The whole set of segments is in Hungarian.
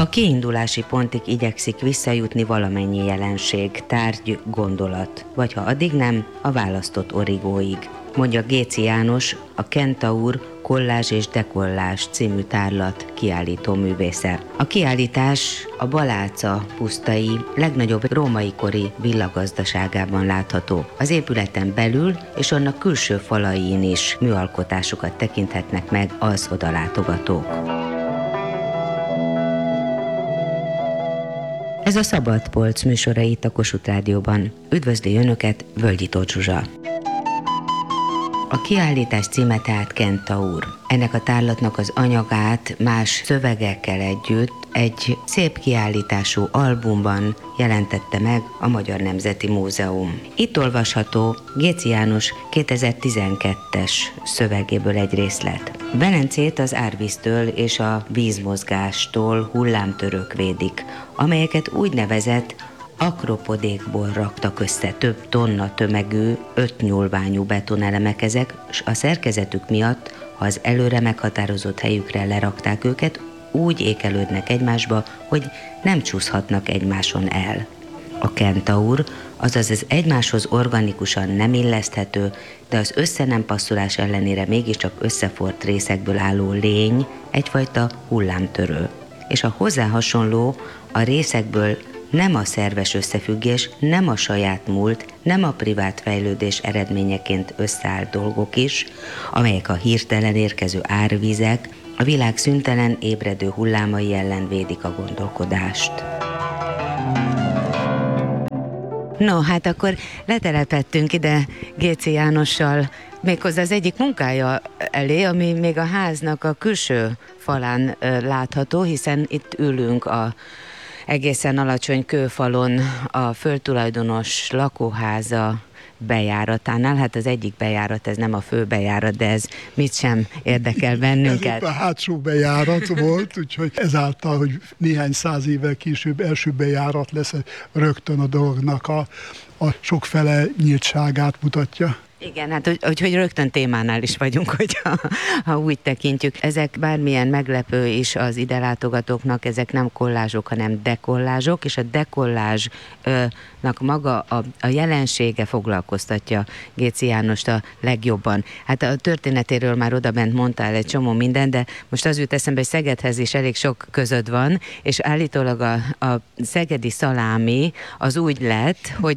A kiindulási pontig igyekszik visszajutni valamennyi jelenség, tárgy, gondolat, vagy ha addig nem, a választott origóig. Mondja Géci János, a Kentaur Kollázs és dekollázs című tárlat kiállító művésze. A kiállítás a Baláca pusztai legnagyobb római kori villagazdaságában látható. Az épületen belül és annak külső falain is műalkotásokat tekinthetnek meg az odalátogatók. Ez a Szabad Polc műsora itt a Kossuth Rádióban. Üdvözli Önöket, Völgyi Tóth Zsuzsa. A kiállítás címe tehát Kentaur. Ennek a tárlatnak az anyagát más szövegekkel együtt egy szép kiállítású albumban jelentette meg a Magyar Nemzeti Múzeum. Itt olvasható Géci János 2012-es szövegéből egy részlet. Velencét az árvíztől és a vízmozgástól hullámtörők védik, amelyeket úgynevezett akropodékból raktak össze, több tonna tömegű, 5 nyúlványú betonelemek ezek, s a szerkezetük miatt, ha az előre meghatározott helyükre lerakták őket, úgy ékelődnek egymásba, hogy nem csúszhatnak egymáson el. A kentaur, azaz az egymáshoz organikusan nem illeszthető, de az összenempasszolás ellenére mégiscsak összefort részekből álló lény egyfajta hullámtörő. És a hozzá hasonló, a részekből nem a szerves összefüggés, nem a saját múlt, nem a privát fejlődés eredményeként összeállt dolgok is, amelyek a hirtelen érkező árvizek, a világ szüntelen ébredő hullámai ellen védik a gondolkodást. No, hát akkor letelepettünk ide Géci Jánossal, méghozzá az egyik munkája elé, ami még a háznak a külső falán látható, hiszen itt ülünk a egészen alacsony kőfalon a földtulajdonos lakóháza bejáratánál. Hát az egyik bejárat, ez nem a fő bejárat, de ez mit sem érdekel bennünket. Ez a hátsó bejárat volt, úgyhogy ezáltal, hogy néhány száz évvel később első bejárat lesz, rögtön a dolognak a sokfele nyíltságát mutatja. Igen, hát hogy rögtön témánál is vagyunk, hogyha ha úgy tekintjük. Ezek bármilyen meglepő is az ide látogatóknak, ezek nem kollázsok, hanem dekollázsok, és a dekollázsnak maga a jelensége foglalkoztatja Géci Jánost a legjobban. Hát a történetéről már odabent mondtál egy csomó minden, de most az jut eszembe, hogy Szegedhez is elég sok közöd van, és állítólag a szegedi szalámi az úgy lett, hogy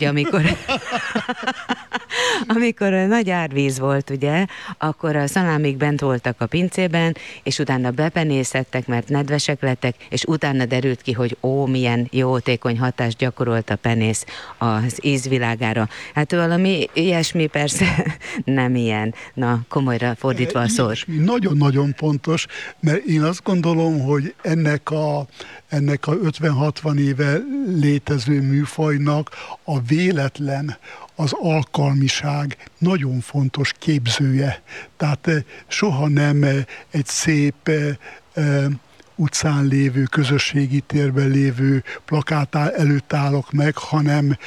amikor nagy árvíz volt, ugye, akkor a szalámik bent voltak a pincében, és utána bepenészettek, mert nedvesek lettek, és utána derült ki, hogy milyen jótékony hatást gyakorolt a penész az ízvilágára. Hát valami ilyesmi persze nem ilyen. Na, komolyra fordítva a szót. Nagyon-nagyon pontos, mert én azt gondolom, hogy ennek a 50-60 éve létező műfajnak a véletlen, az alkalmiság nagyon fontos képzője. Tehát soha nem egy szép utcán lévő, közösségi térben lévő plakát előtt állok meg, hanem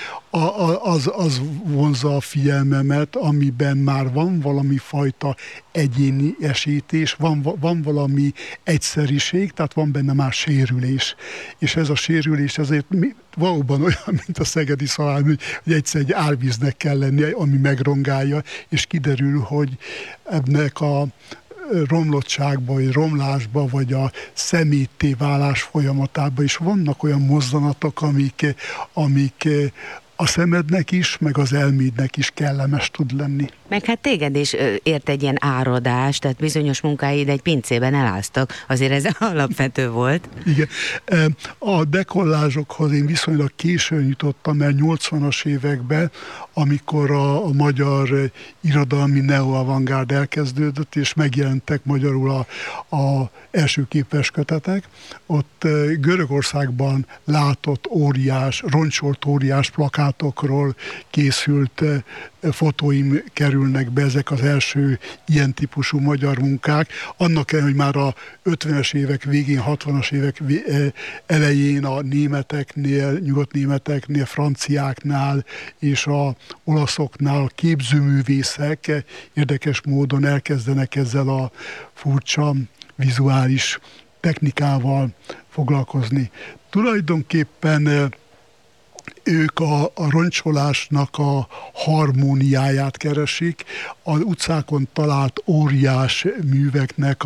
az vonzza a figyelmemet, amiben már van valami fajta egyéni esítés, van valami egyszeriség, tehát van benne már sérülés. És ez a sérülés azért valóban olyan, mint a szegedi szalámi, hogy egyszer egy árvíznek kell lennie, ami megrongálja, és kiderül, hogy ennek a romlottságba, vagy romlásba, vagy a szemétté válás folyamatában is vannak olyan mozzanatok, amik a szemednek is, meg az elmédnek is kellemes tud lenni. Meg hát téged is ért egy ilyen áradás, tehát bizonyos munkáid egy pincében eláztak, azért ez alapvető volt. Igen. A dekollázsokhoz én viszonylag későn jutottam el 80-as években, amikor a magyar irodalmi neoavantgárd elkezdődött, és megjelentek magyarul a első képeskötetek. Ott Görögországban látott roncsolt óriás plakátokról készült fotóim kerülnek be, ezek az első ilyen típusú magyar munkák. Annak ellenére, hogy már a 50-es évek végén, 60-as évek elején a németeknél, nyugatnémeteknél, franciáknál és a olaszoknál a képzőművészek érdekes módon elkezdenek ezzel a furcsa vizuális technikával foglalkozni. Tulajdonképpen ők a roncsolásnak a harmóniáját keresik, az utcákon talált óriás műveknek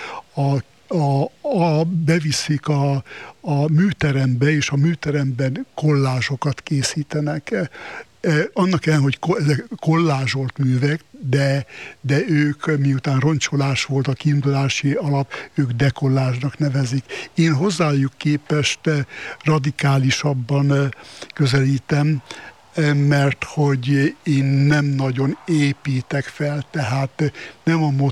beviszik a műterembe, és a műteremben kollázsokat készítenek. Annak ellenére, hogy ezek kollázsolt művek, de ők, miután roncsolás volt a kiindulási alap, ők dekollázsnak nevezik. Én hozzájuk képest radikálisabban közelítem, mert hogy én nem nagyon építek fel, tehát nem a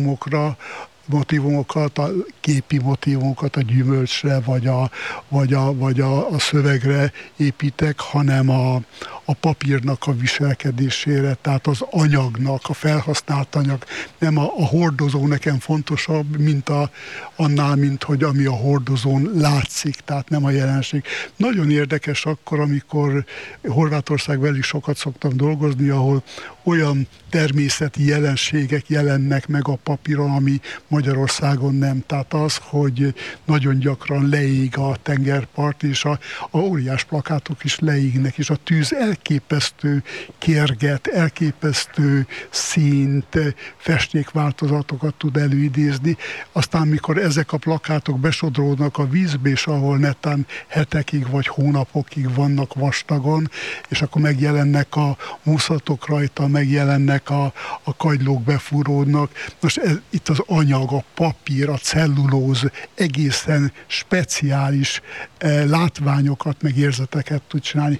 motívumokat, a képi motívumokat a gyümölcsre, vagy a szövegre építek, hanem a papírnak a viselkedésére, tehát az anyagnak, a felhasznált anyag. Nem a hordozó nekem fontosabb, annál, mint hogy ami a hordozón látszik, tehát nem a jelenség. Nagyon érdekes akkor, amikor Horvátországban elég sokat szoktam dolgozni, ahol olyan természeti jelenségek jelennek meg a papíron, ami Magyarországon nem. Tehát az, hogy nagyon gyakran leég a tengerpart, és a óriás plakátok is leégnek, és a tűz elképesztő kérget, elképesztő színt, festékváltozatokat tud előidézni. Aztán, mikor ezek a plakátok besodródnak a vízbe, és ahol netán hetekig vagy hónapokig vannak vastagon, és akkor megjelennek a muszatok rajta, megjelennek a kagylók befúródnak. Most itt az anyag, a papír, a cellulóz egészen speciális látványokat, meg érzeteket tud csinálni.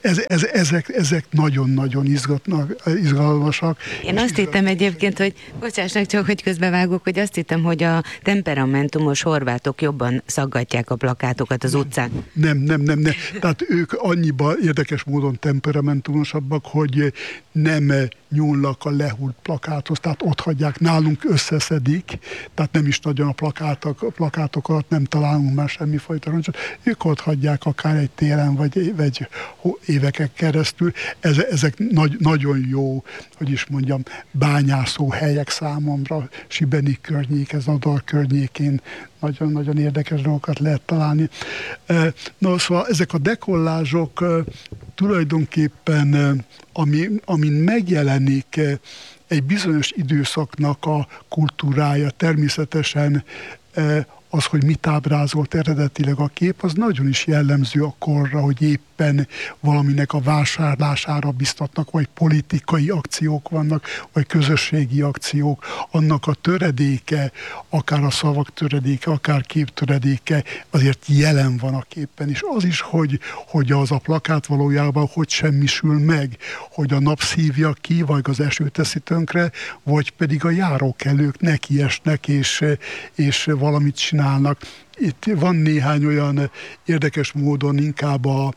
Ezek nagyon-nagyon izgalmasak. Én azt hittem egyébként, hogy, bocsássak csak, hogy közbevágok, hogy azt hittem, hogy a temperamentumos horvátok jobban szaggatják a plakátokat az utcán. Nem. Tehát ők annyiban érdekes módon temperamentumosabbak, hogy nem nyúlnak a lehult plakáthoz, tehát ott hagyják, nálunk összeszedik, tehát nem is nagyon a plakátokat, nem találunk már semmifajta roncsot. Ők ott hagyják akár egy télen, vagy éveken keresztül. Ezek nagyon jó, hogy is mondjam, bányászó helyek számomra. Sibeni környék, ez Nadar környékén nagyon-nagyon érdekes dolgokat lehet találni. No, szóval ezek a dekollázsok tulajdonképpen, amin megjelenik egy bizonyos időszaknak a kultúrája, természetesen az, hogy mit ábrázolt eredetileg a kép, az nagyon is jellemző a korra, hogy éppen valaminek a vásárlására biztatnak, vagy politikai akciók vannak, vagy közösségi akciók. Annak a töredéke, akár a szavak töredéke, akár képtöredéke azért jelen van a képen. És az is, hogy az a plakát valójában hogy semmisül meg, hogy a nap szívja ki, vagy az eső teszi tönkre, vagy pedig a járókelők nekiesnek, és valamit csinálnak. Itt van néhány olyan érdekes módon inkább a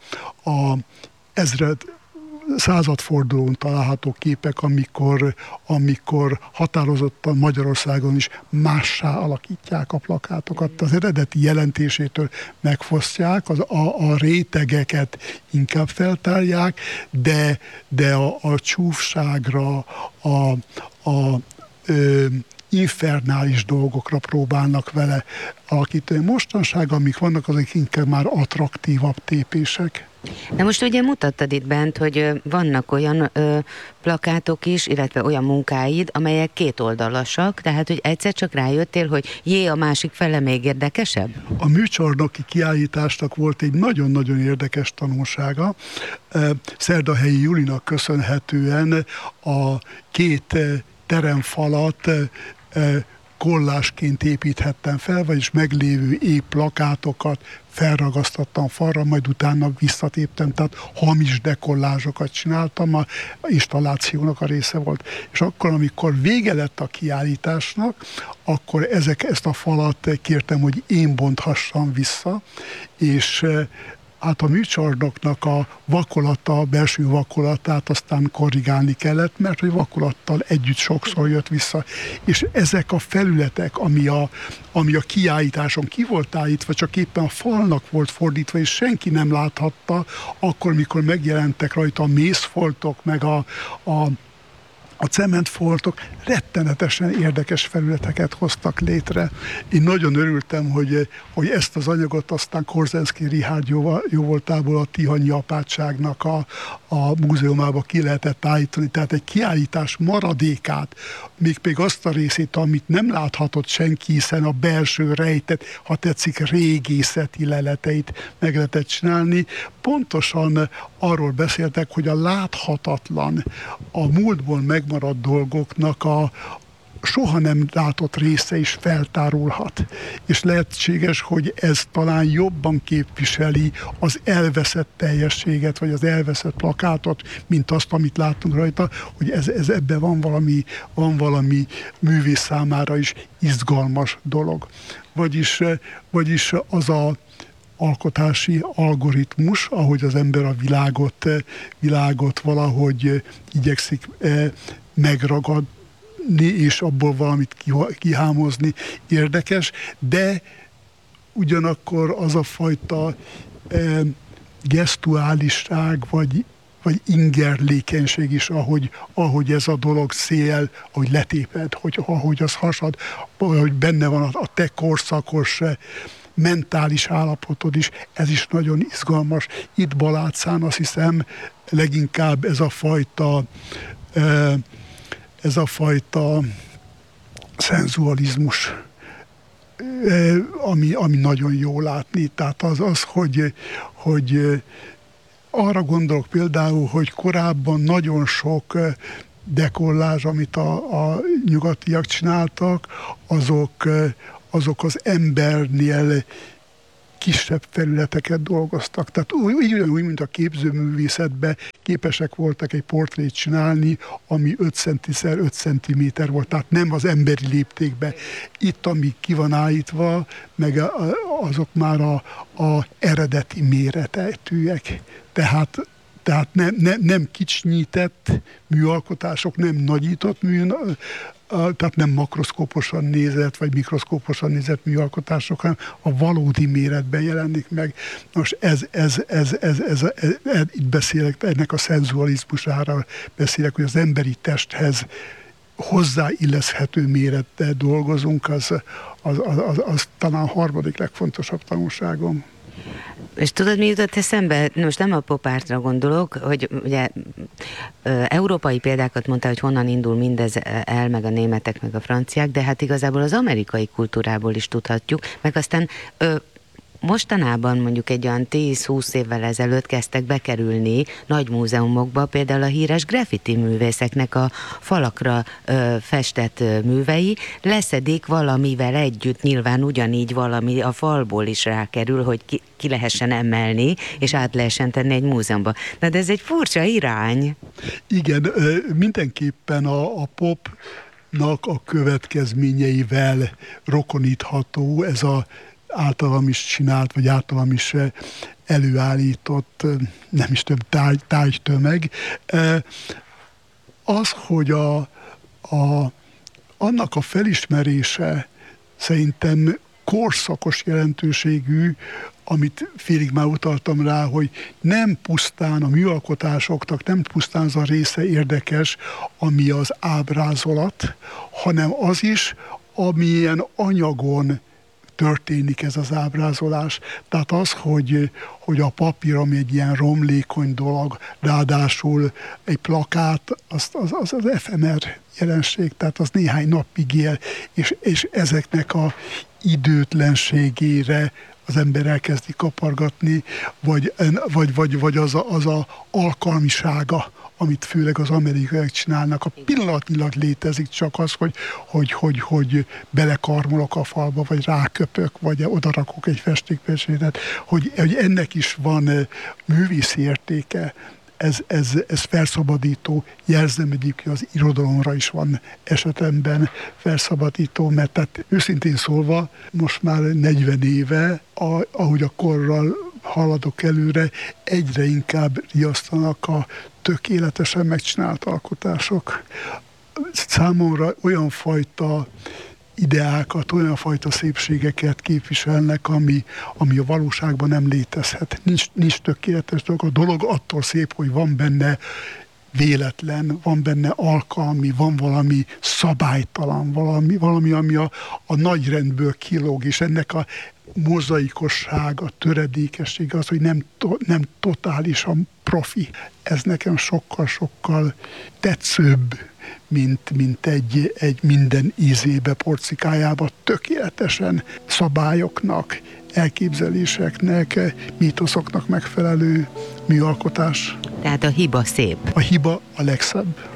századfordulón található képek, amikor határozottan Magyarországon is mássá alakítják a plakátokat. Az eredeti jelentésétől megfosztják, a rétegeket inkább feltárják, de a csúfságra, a infernális dolgokra próbálnak vele alakítani. Mostanság, amik vannak, azok inkább már attraktívabb tépések. De most ugye mutattad itt bent, hogy vannak olyan plakátok is, illetve olyan munkáid, amelyek kétoldalasak, tehát hogy egyszer csak rájöttél, hogy a másik fele még érdekesebb? A műcsarnoki kiállításnak volt egy nagyon-nagyon érdekes tanulsága. Szerdahelyi Julinak köszönhetően a két teremfalat kollásként építhettem fel, vagyis meglévő épp plakátokat felragasztottam falra, majd utána visszatéptem, tehát hamis dekollázsokat csináltam, a installációnak a része volt. És akkor, amikor vége lett a kiállításnak, akkor ezt a falat kértem, hogy én bonthassam vissza, és hát a műcsarnoknak a vakolata, a belső vakolatát aztán korrigálni kellett, mert hogy vakolattal együtt sokszor jött vissza. És ezek a felületek, ami a kiállításon ki volt állítva, csak éppen a falnak volt fordítva, és senki nem láthatta, akkor, mikor megjelentek rajta a mészfoltok, meg a cementfoltok rettenetesen érdekes felületeket hoztak létre. Én nagyon örültem, hogy ezt az anyagot aztán Korzeniszky Richárd jóvoltából a Tihanyi apátságnak a múzeumába ki lehetett állítani. Tehát egy kiállítás maradékát, még azt a részét, amit nem láthatott senki, hiszen a belső rejtett, ha tetszik, régészeti leleteit meg lehetett csinálni. Pontosan arról beszéltek, hogy a láthatatlan, a múltból megmaradt dolgoknak a soha nem látott része is feltárulhat. És lehetséges, hogy ez talán jobban képviseli az elveszett teljességet, vagy az elveszett plakátot, mint azt, amit látunk rajta, hogy ez ebben van valami művész számára is izgalmas dolog. Vagyis az a alkotási algoritmus, ahogy az ember a világot valahogy igyekszik megragadni, és abból valamit kihámozni érdekes, de ugyanakkor az a fajta gesztuálisság, vagy ingerlékenység is, ahogy ez a dolog szél, hogy letéped, ahogy az hasad, hogy benne van a te korszakos mentális állapotod is, ez is nagyon izgalmas. Itt Balátszán azt hiszem leginkább ez a fajta szenzualizmus, ami nagyon jó látni. Tehát az hogy arra gondolok például, hogy korábban nagyon sok dekollázs, amit a nyugatiak csináltak, azok az embernél kisebb felületeket dolgoztak. Tehát úgy, mint a képzőművészetben képesek voltak egy portrét csinálni, ami 5 cm 5 cm volt, tehát nem az emberi léptékben. Itt, ami ki van állítva, meg azok már a eredeti méretetűek. Tehát nem kicsinyített műalkotások, nem nagyított tehát nem makroszkóposan nézett, vagy mikroszkóposan nézett műalkotások, hanem a valódi méretben jelenik meg. Most itt beszélek, ennek a szenzualizmusára beszélek, hogy az emberi testhez hozzáilleszthető mérettel dolgozunk, az talán a harmadik legfontosabb tanulságom. És tudod, mi jutott eszembe? Most nem a pop artra gondolok, hogy ugye európai példákat mondtál, hogy honnan indul mindez el, meg a németek, meg a franciák, de hát igazából az amerikai kultúrából is tudhatjuk, meg aztán mostanában mondjuk egy olyan 10-20 évvel ezelőtt kezdtek bekerülni nagy múzeumokba, például a híres graffiti művészeknek a falakra festett művei, leszedik valamivel együtt, nyilván ugyanígy valami a falból is rákerül, hogy ki lehessen emelni, és át lehessen tenni egy múzeumba. Na, de ez egy furcsa irány. Igen, mindenképpen a popnak a következményeivel rokonítható ez a általam is csinált, vagy általam is előállított, nem is több tájtömeg. Az, hogy annak a felismerése szerintem korszakos jelentőségű, amit félig már utaltam rá, hogy nem pusztán a műalkotásoknak, nem pusztán az a része érdekes, ami az ábrázolat, hanem az is, amilyen anyagon történik ez az ábrázolás. Tehát az, hogy a papír, ami egy ilyen romlékony dolog, ráadásul egy plakát, az efemer jelenség, tehát az néhány napig él, és ezeknek a időtlenségére az ember elkezdi kapargatni, vagy az a alkalmisága, amit főleg az amerikaiak csinálnak. A pillanatnyilag létezik csak az, hogy belekarmolok a falba, vagy ráköpök, vagy odarakok egy festékpesétet, hogy ennek is van művészi értéke. Ez felszabadító, jelzem egyébként az irodalomra is van esetemben felszabadító, mert tehát őszintén szólva most már 40 éve, ahogy a korral haladok előre, egyre inkább riasztanak a tökéletesen megcsinált alkotások. Számomra olyan fajta ideákat, olyan fajta szépségeket képviselnek, ami a valóságban nem létezhet. Nincs tökéletes dolog. A dolog attól szép, hogy van benne véletlen, van benne alkalmi, van valami szabálytalan, valami ami a nagyrendből kilóg, és ennek a mozaikosság, a töredékesség az, hogy nem totálisan profi. Ez nekem sokkal-sokkal tetszőbb, mint egy minden ízébe, porcikájába tökéletesen szabályoknak, elképzeléseknek, mítoszoknak megfelelő műalkotás. Tehát a hiba szép. A hiba a legszebb.